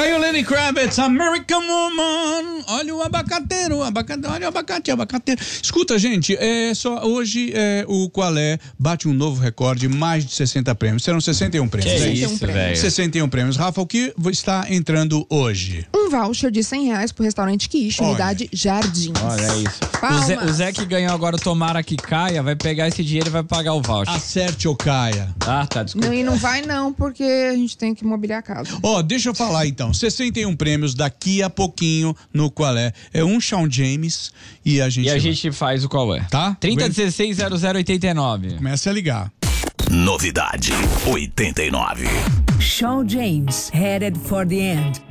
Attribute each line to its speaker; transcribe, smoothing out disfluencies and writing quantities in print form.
Speaker 1: Tá aí o Lenny Kravitz, American Woman. Olha o abacateiro, olha o abacateiro. Escuta, gente, hoje o Qual É bate um novo recorde, mais de 60 prêmios. Serão 61 prêmios.
Speaker 2: Que isso, velho.
Speaker 1: 61 prêmios. Rafa, o que está entrando hoje?
Speaker 3: Um voucher de R$100 pro restaurante Quiche, unidade Jardins.
Speaker 2: Olha isso. O Zé que ganhou agora o Tomara que Caia, vai pegar esse dinheiro e vai pagar o voucher.
Speaker 1: Acerte ou caia.
Speaker 2: Ah, tá, desculpa.
Speaker 3: Não, e não vai não, porque a gente tem que mobiliar a casa.
Speaker 1: Deixa eu falar então. 61 prêmios daqui a pouquinho no Qual É. É um Shawn James e a gente
Speaker 2: faz o Qual É.
Speaker 1: Tá?
Speaker 2: 3016-0089.
Speaker 1: Começa a ligar.
Speaker 4: Novidade 89.
Speaker 5: Shawn James, Headed for the End.